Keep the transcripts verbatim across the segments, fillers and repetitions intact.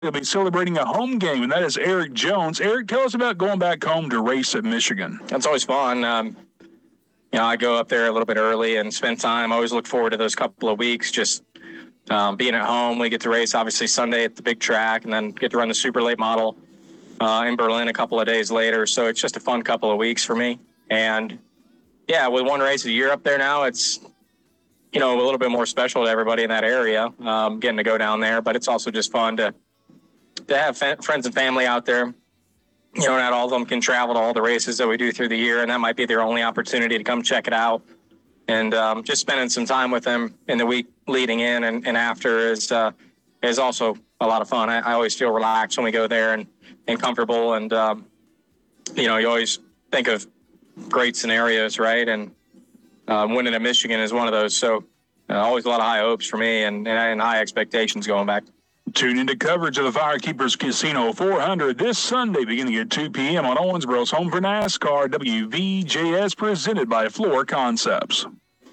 He'll be celebrating a home game, and that is Eric Jones. Eric, tell us about going back home to race at Michigan. That's always fun. Um, you know, I go up there a little bit early and spend time. I always look forward to those couple of weeks, just um, being at home. We get to race, obviously, Sunday at the big track, and then get to run the super late model uh, in Berlin a couple of days later. So it's just a fun couple of weeks for me. And, yeah, with one race a year up there now, it's, you know, a little bit more special to everybody in that area, um, getting to go down there. But it's also just fun to to have fa- friends and family out there. You know, not all of them can travel to all the races that we do through the year, and that might be their only opportunity to come check it out. And um, just spending some time with them in the week leading in and, and after is uh, is also a lot of fun. I, I always feel relaxed when we go there and, and comfortable. And, um, you know, you always think of great scenarios, right? And uh, winning at Michigan is one of those. So uh, always a lot of high hopes for me and, and, and high expectations going back. Tune into coverage of the Firekeepers Casino four hundred this Sunday beginning at two p.m. on Owensboro's Home for NASCAR, W V J S, presented by Floor Concepts.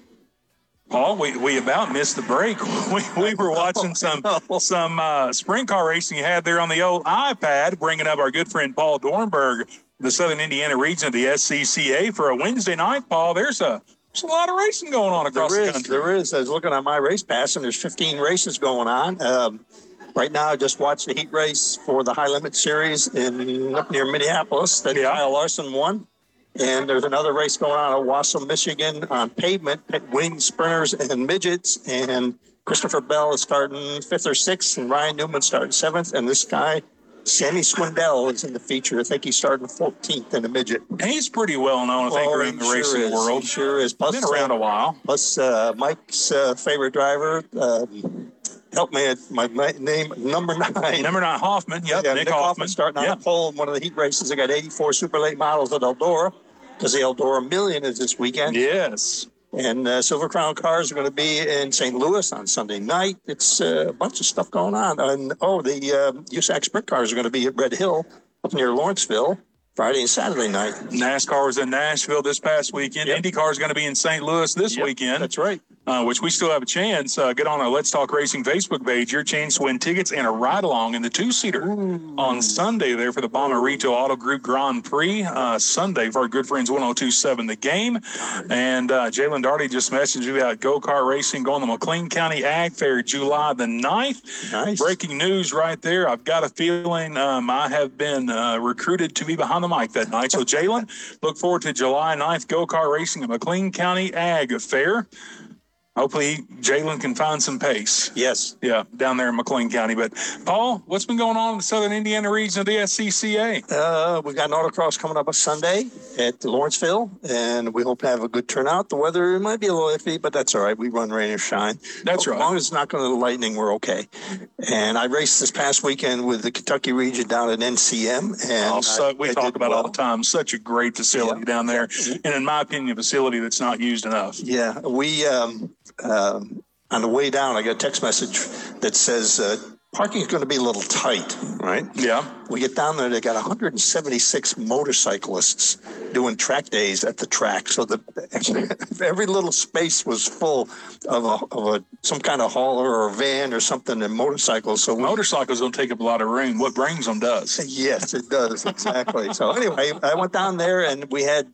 Paul, we, we about missed the break. We, we were watching some some uh, sprint car racing you had there on the old iPad, bringing up our good friend Paul Dornberg, the Southern Indiana region of the S C C A for a Wednesday night. Paul, there's a There's a lot of racing going on across there the is, country. There is. I was looking at my race pass, and there's fifteen races going on. Um, right now, I just watched the heat race for the High Limit Series in up near Minneapolis that yeah. Kyle Larson won. And there's another race going on at Wausau, Michigan on pavement, wing sprinters and midgets. And Christopher Bell is starting fifth or sixth, and Ryan Newman starting seventh. And this guy, Sammy Swindell, is in the feature. I think he's starting fourteenth in the midget. He's pretty well known, I think, oh, around the sure racing is. world. He sure is. Plus, been around uh, a while. Plus, uh, Mike's uh, favorite driver, um, help me at my, my name, number nine. Number nine, Hoffman. Yep, yeah, Nick, Nick Hoffman. Hoffman starting yep. on the pole in one of the heat races. They got eighty-four super late models at Eldora, because the Eldora Million is this weekend. Yes. And uh, Silver Crown cars are going to be in Saint Louis on Sunday night. It's uh, a bunch of stuff going on. And, oh, the uh, U S A C sprint cars are going to be at Red Hill up near Lawrenceville Friday and Saturday night. NASCAR was in Nashville this past weekend. Yep. IndyCar is going to be in Saint Louis this yep, weekend. That's right. Uh, which we still have a chance. Uh, get on our Let's Talk Racing Facebook page. Your chance to win tickets and a ride-along in the two-seater Ooh. on Sunday there for the Bommarito Auto Group Grand Prix. Uh, Sunday for our good friends one oh two point seven The Game. And uh, Jalen Darty just messaged you about go-kart racing going to McLean County Ag Fair July the ninth. Nice. Breaking news right there. I've got a feeling um, I have been uh, recruited to be behind the mic that night. So, Jalen, look forward to July ninth go-kart racing at McLean County Ag Fair. Hopefully, Jalen can find some pace. Yes. Yeah, down there in McLean County. But, Paul, what's been going on in the Southern Indiana region of the S C C A? Uh, we've got an autocross coming up on Sunday at Lawrenceville, and we hope to have a good turnout. The weather might be a little iffy, but that's all right. We run rain or shine. That's right. As long as it's not going to lightning, we're okay. And I raced this past weekend with the Kentucky region down at N C M. And oh, so, we I, talk I about well. all the time. Such a great facility yeah. down there. And, in my opinion, a facility that's not used enough. Yeah, we... Um, Um, on the way down, I got a text message that says uh, parking is going to be a little tight, right? Yeah. We get down there, they got one hundred seventy-six motorcyclists doing track days at the track. So the every little space was full of a, of a some kind of hauler or a van or something and motorcycles. So we, motorcycles don't take up a lot of room. What brings them does. Yes, it does. Exactly. So anyway, I went down there and we had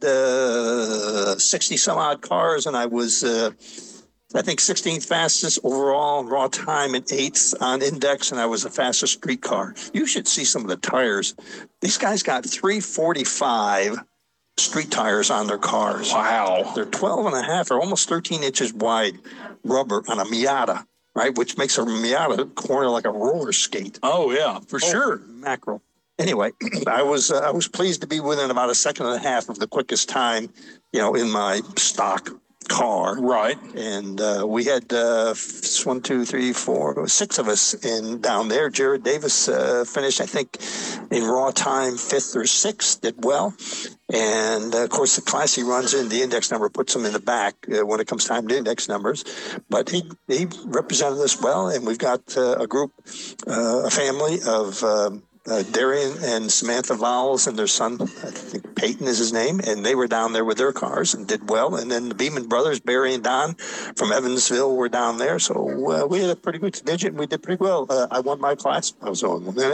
uh, sixty some odd cars, and I was. Uh, I think sixteenth fastest overall raw time and eighth on index, and I was the fastest street car. You should see some of the tires. These guys got three forty-five street tires on their cars. Wow. They're twelve and a half or almost thirteen inches wide rubber on a Miata, right, which makes a Miata corner like a roller skate. Oh, yeah, for oh, sure. Mackerel. Anyway, I was uh, I was pleased to be within about a second and a half of the quickest time, you know, in my stock car. Right. And uh, we had uh, one, two, three, four, six of us in down there. Jared Davis uh, finished, I think, in raw time fifth or sixth, did well. And, uh, of course, the class he runs in, the index number puts him in the back uh, when it comes time to index numbers. But he, he represented us well, and we've got uh, a group, uh, a family of uh, uh, Darian and Samantha Vowles and their son, I think, Peyton is his name, and they were down there with their cars and did well. And then the Beeman brothers, Barry and Don from Evansville, were down there. So uh, we had a pretty good contingent. We did pretty well. Uh, I won my class. I was on.